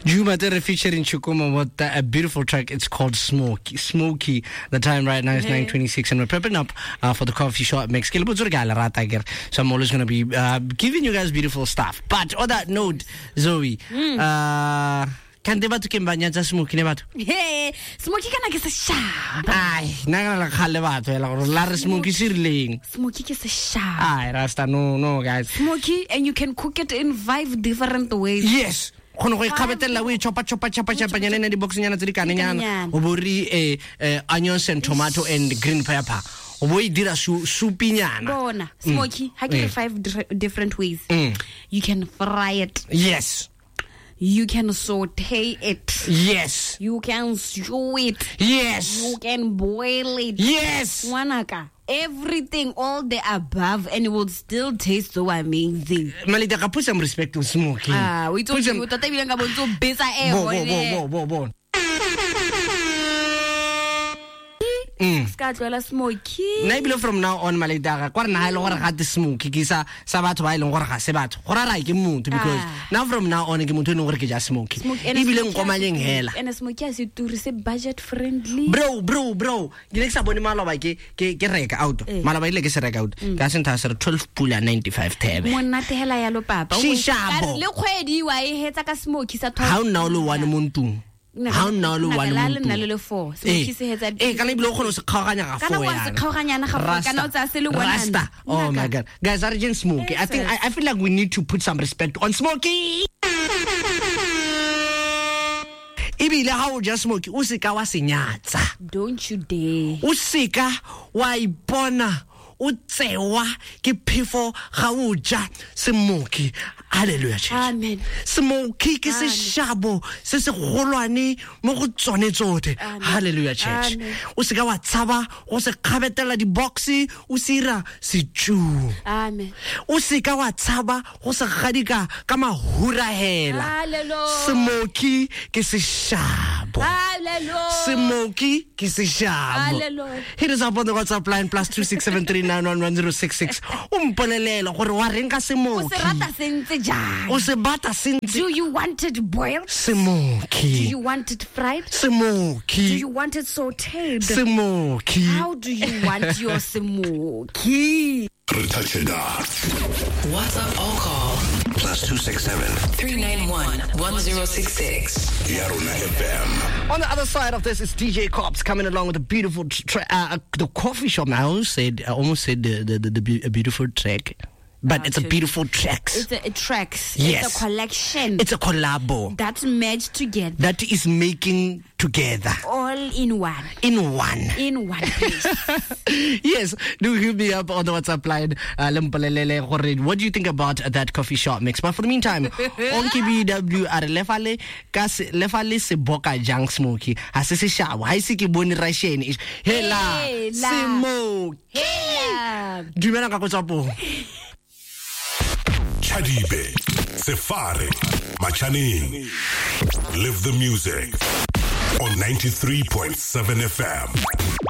Juma Tere featuring Chukuma with a beautiful track. It's called Smoky. The time right now is 9:26, and we're prepping up for the coffee shop mix. So I'm always going to be giving you guys beautiful stuff. But on that note, Zoe, can they batu kembanya just smoky ne batu? Hey, smoky kana ke se sharp. Ai, na la khale batu la smoky sirling. Smoky ke se sharp. Ai, rasta no guys. Smoky, and you can cook it in 5 different ways. Yes. Kono go ikhabetela we choppa nyana di box nyana tse di kananyana o bori onions and tomato and green pepper. O bo dira supinyana. Bona, smoky, ha ke 5 different ways. You can fry it. Yes. You can saute it. Yes. You can stew it. Yes. You can boil it. Yes. Wanaka. Everything, all the above, and it will still taste so amazing. Malita ka put some respect to smoky. We told you tota bila nga bonzo besa bo. Ska tloela smoky. Na ibile from now on malita kwa na ile gore ga te smoky ke sa batho ba ile gore ga se batho gora ra ke motho because now from now on ke motho no gore ke ja smoky ibile nkomanyeng hela and smoky as it to budget friendly. Bro ke ne sa bone maloba ke reka out maloba ile ke se reka out ka sentha se 12 pula 95 thebe monate hela ya lo papa le kgwedi wa e hetsa ka smoky sa 12 how now lo one montung how now lo one le 4 smoky se hetsa kana ibile o khona se kgaoganya ga 4 yana se kgaoganyana ga 4 kana o tsa se le 100 rasta oh my god guys are just smoky I think I feel like we need to put some respect on smoky ibile ha o just smoky o se ka wa senyatsa don't you dare o se ka wa ipona o tsewa ke phefo ga o ja smoky hallelujah church amen smoky ke se shabo se se golwane mo go tsone tsote hallelujah church o se ka wa tsaba o se khabetela di boxi o sira stew amen o se ka wa tsaba go se gadika ka mahura hela hallelujah smoky ke se shabo hallelujah smoky ke se shabo hallelujah hit us up on the WhatsApp line +267391106 umpolelela gore wa renka smoky o se rata sentse jang o se bata sentse do you want it boiled smoky do you want it fried smoky do you want it sauteed smoky how do you want your smoky WhatsApp or call +267-391-1066. Yaruna FM. On the other side of this is DJ Cops coming along with a beautiful the coffee shop. I almost said a beautiful track. But it's a beautiful tracks. It's a tracks. Yes. It's a collection. It's a collabo. That's merged together. That is making together. All in one. In one. In one place. Yes. Do hit me up on the WhatsApp line. What do you think about that coffee shop mix? But for the meantime, Onki BW are lefale se boka jang smoky. Hase se shawa. Haisi ki boni rashen. Hela. Smoky. Hela. Dumela ka kotsapo. Chadibe, Sefare, Machaning. Live the music on 93.7 FM.